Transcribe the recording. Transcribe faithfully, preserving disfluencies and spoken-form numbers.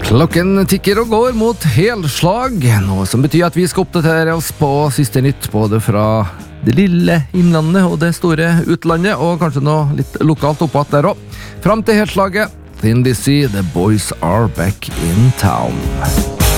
Klokken tikker og går mot helslag, noe som betyr at vi skal oppdatere oss på siste nytt, både fra det lille innlandet og det store utlandet, og kanskje noe litt lokalt oppått der også. Fram til helslaget, Thin Lizzy, The Boys Are Back in Town.